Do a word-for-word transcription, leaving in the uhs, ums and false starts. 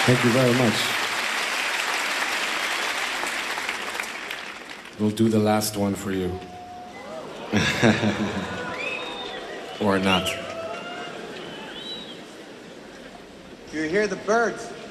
Thank you very much. We'll do the last one for you. Or not. You hear the birds?